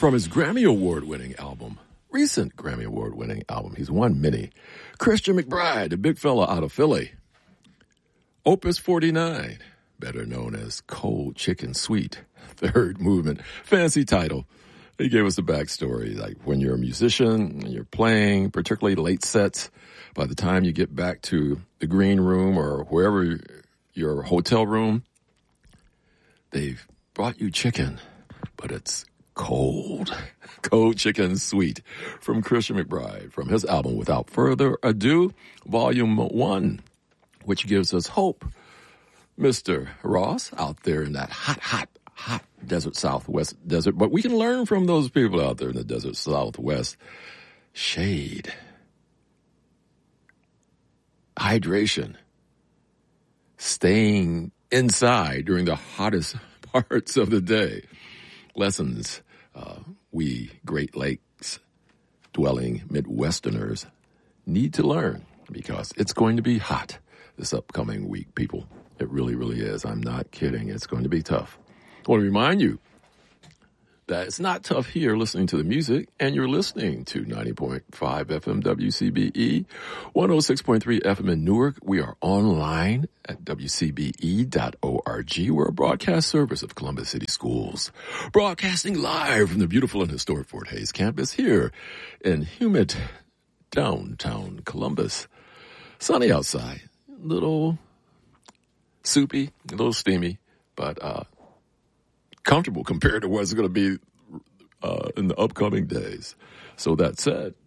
From his Grammy Award-winning album, recent Grammy Award-winning album, he's won many, Christian McBride, the big fella out of Philly. Opus 49, better known as Cold Chicken Suite, third movement, fancy title. He gave us the backstory, like when you're a musician and you're playing, particularly late sets, by the time you get back to the green room or wherever your hotel room, they've brought you chicken, but it's cold. Cold Chicken Suite from Christian McBride from his album Without Further Ado, Volume 1, which gives us hope. Mr. Ross out there in that hot desert Southwest desert, but we can learn from those people out there in the desert Southwest. Shade, hydration, staying inside during the hottest parts of the day. Lessons we Great Lakes dwelling Midwesterners need to learn, because it's going to be hot this upcoming week, people. It really, really is. I'm not kidding. It's going to be tough. I want to remind you that it's not tough here listening to the music, and you're listening to 90.5 FM WCBE, 106.3 FM in Newark. We are online at WCBE.org. We're a broadcast service of Columbus City Schools, broadcasting live from the beautiful and historic Fort Hays campus here in humid downtown Columbus. Sunny outside, a little soupy, a little steamy, but comfortable compared to what it's going to be in the upcoming days. So that said,